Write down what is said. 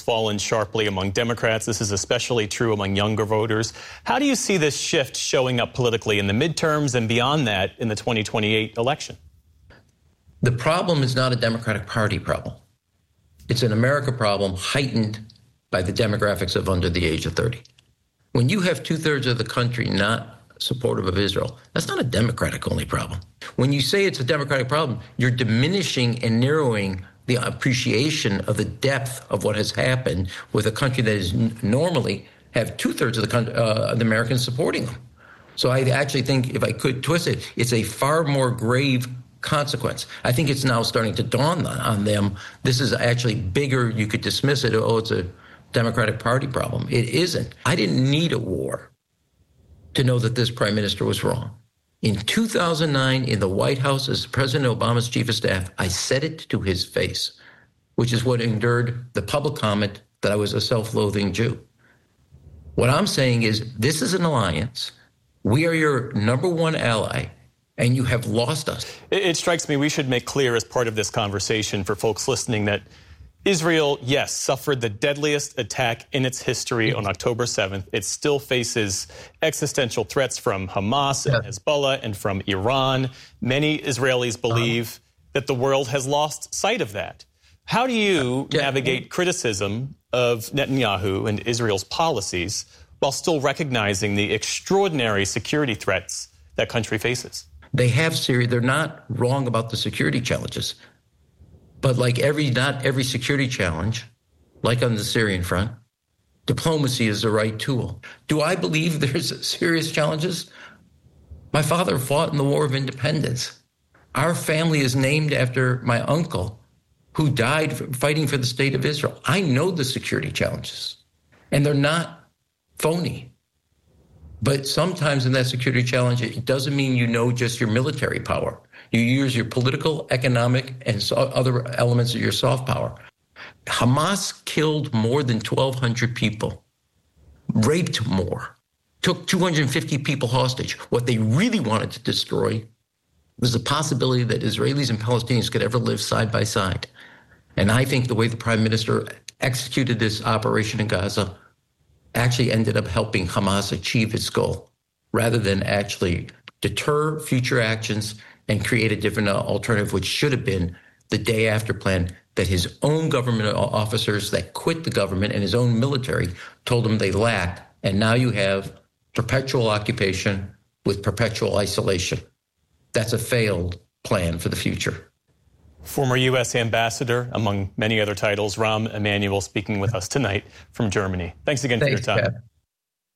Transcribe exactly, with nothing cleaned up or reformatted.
has fallen sharply among Democrats. This is especially true among younger voters. How do you see this shift showing up politically in the midterms and beyond that in the twenty twenty-eight election? The problem is not a Democratic Party problem. It's an America problem heightened by the demographics of under the age of thirty. When you have two-thirds of the country not supportive of Israel, that's not a Democratic-only problem. When you say it's a Democratic problem, you're diminishing and narrowing the appreciation of the depth of what has happened with a country that is n- normally have two-thirds of the, con- uh, the Americans supporting them. So I actually think, if I could twist it, it's a far more grave consequence. I think it's now starting to dawn on, on them. This is actually bigger. You could dismiss it. Oh, it's a Democratic Party problem. It isn't. I didn't need a war to know that this prime minister was wrong. In two thousand nine, in the White House, as President Obama's chief of staff, I said it to his face, which is what endured the public comment that I was a self-loathing Jew. What I'm saying is, this is an alliance. We are your number one ally, and you have lost us. It, it strikes me we should make clear as part of this conversation for folks listening that Israel, yes, suffered the deadliest attack in its history on October seventh. It still faces existential threats from Hamas and Hezbollah and from Iran. Many Israelis believe that the world has lost sight of that. How do you navigate criticism of Netanyahu and Israel's policies while still recognizing the extraordinary security threats that country faces? They have Syria. They're not wrong about the security challenges. But like every, not every security challenge, like on the Syrian front, diplomacy is the right tool. Do I believe there's serious challenges? My father fought in the War of Independence. Our family is named after my uncle who died fighting for the state of Israel. I know the security challenges, and they're not phony. But sometimes in that security challenge, it doesn't mean you know just your military power. You use your political, economic, and so other elements of your soft power. Hamas killed more than twelve hundred people, raped more, took two hundred fifty people hostage. What they really wanted to destroy was the possibility that Israelis and Palestinians could ever live side by side. And I think the way the prime minister executed this operation in Gaza actually ended up helping Hamas achieve its goal, rather than actually deter future actions and create a different alternative, which should have been the day after plan that his own government officers that quit the government and his own military told him they lacked. And now you have perpetual occupation with perpetual isolation. That's a failed plan for the future. Former U S ambassador, among many other titles, Rahm Emanuel, speaking with us tonight from Germany. Thanks again Thanks, for your time. Pat.